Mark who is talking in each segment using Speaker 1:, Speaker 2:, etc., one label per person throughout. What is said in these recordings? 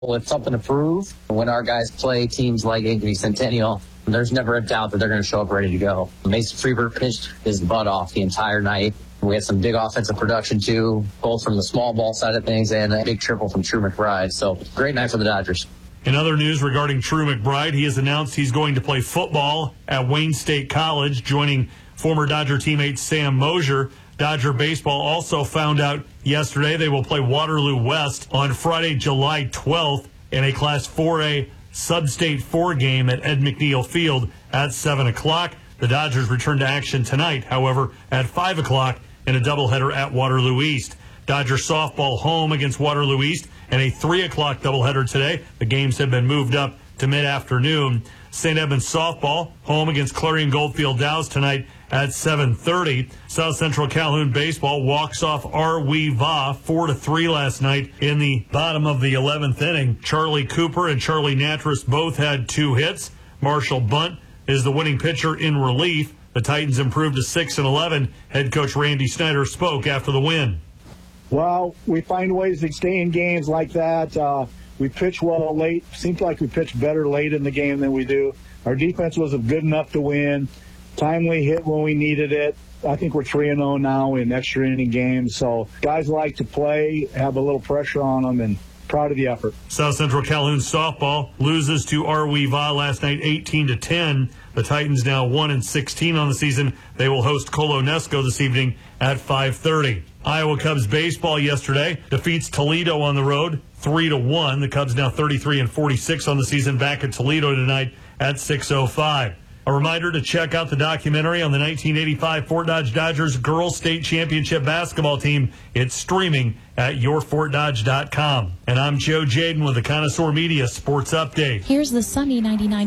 Speaker 1: with something to prove. When our guys play teams like Ankeny Centennial, there's never a doubt that they're going to show up ready to go. Mason Freeberg pitched his butt off the entire night. We had some big offensive production, too, both from the small ball side of things and a big triple from True McBride. So, great night for the Dodgers.
Speaker 2: In other news regarding True McBride, he has announced he's going to play football at Wayne State College, joining former Dodger teammate Sam Mosier. Dodger baseball also found out yesterday they will play Waterloo West on Friday, July 12th in a Class 4A Sub-State 4 game at Ed McNeil Field at 7 o'clock. The Dodgers return to action tonight, however, at 5 o'clock in a doubleheader at Waterloo East. Dodger softball home against Waterloo East and a 3 o'clock doubleheader today. The games have been moved up to mid-afternoon. St. Edmunds softball home against Clarion Goldfield Dows tonight at 7:30. South Central Calhoun baseball walks off Arweva 4-3 last night in the bottom of the 11th inning. Charlie Cooper and Charlie Natras both had 2 hits. Marshall Bunt is the winning pitcher in relief. The Titans improved to 6-11. Head coach Randy Snyder spoke after the win.
Speaker 3: Well, we find ways to stay in games like that. We pitch well late. Seems like we pitch better late in the game than we do. Our defense wasn't good enough to win. Timely hit when we needed it. I think we're 3-0 now in extra inning games. So guys like to play, have a little pressure on them, and proud of the effort.
Speaker 2: South Central Calhoun softball loses to Arweva last night 18-10. The Titans now 1-16 on the season. They will host Colonesco this evening at 5:30. Iowa Cubs baseball yesterday defeats Toledo on the road 3-1. The Cubs now 33-46 on the season, back at Toledo tonight at 6:05. A reminder to check out the documentary on the 1985 Fort Dodge Dodgers Girls State Championship basketball team. It's streaming at yourfortdodge.com. And I'm Joe Jaden with the Connoisseur Media Sports Update.
Speaker 4: Here's the sunny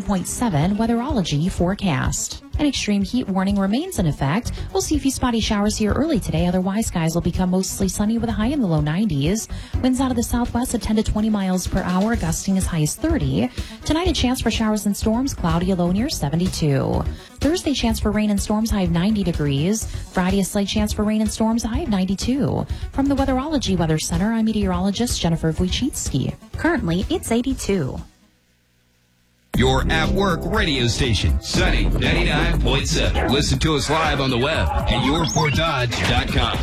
Speaker 4: 99.7 weatherology forecast. An extreme heat warning remains in effect. We'll see a few spotty showers here early today. Otherwise, skies will become mostly sunny with a high in the low 90s. Winds out of the southwest at 10 to 20 miles per hour, gusting as high as 30. Tonight, a chance for showers and storms, cloudy, a low near 72. Thursday, chance for rain and storms, high of 90 degrees. Friday, a slight chance for rain and storms, a high of 92. From the Weatherology Weather Center, I'm meteorologist Jennifer Wojcicki. Currently, it's 82.
Speaker 5: Your at-work radio station, Sunny 99.7. Listen to us live on the web at yourfortdodge.com.